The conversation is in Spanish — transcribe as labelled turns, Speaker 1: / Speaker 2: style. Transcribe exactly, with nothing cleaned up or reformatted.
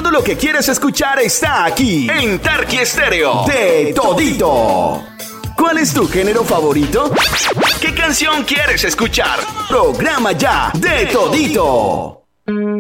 Speaker 1: Todo lo que quieres escuchar está aquí en Tarqui Estéreo. De todito. ¿Cuál es tu género favorito? ¿Qué canción quieres escuchar? Programa ya De Todito.